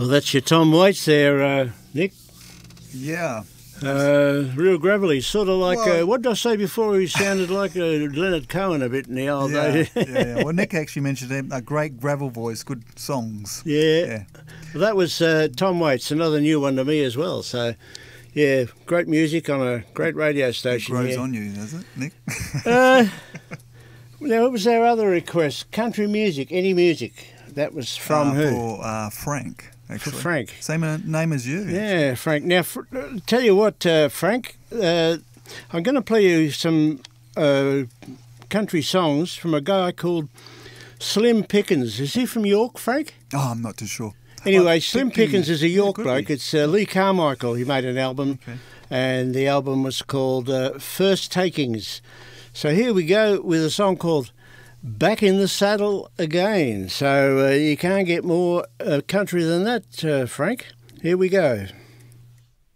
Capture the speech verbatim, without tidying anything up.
Well, that's your Tom Waits there, uh, Nick. Yeah. Uh, real gravelly, sort of like, Well, uh, what did I say before? He sounded like uh, Leonard Cohen a bit in the old yeah, days. yeah, yeah. Well, Nick actually mentioned a, a great gravel voice, good songs. Yeah. Yeah. Well, that was uh, Tom Waits, another new one to me as well. So, yeah, great music on a great radio It station. grows here. on you, does it, Nick? uh, now, what was our other request? Country music, any music. That was from uh, who? For uh, Frank, actually. For Frank. Same uh, name as you. Yeah, Frank. Now, fr- uh, tell you what, uh, Frank, uh, I'm going to play you some uh, country songs from a guy called Slim Pickens. Is he from York, Frank? Oh, I'm not too sure. Anyway, I Slim think he- Pickens is a York yeah, could bloke. be. It's uh, Lee Carmichael. He made an album, Okay. and the album was called uh, First Takings. So here we go with a song called Back in the Saddle Again. So uh, you can't get more uh, country than that, uh, Frank. Here we go.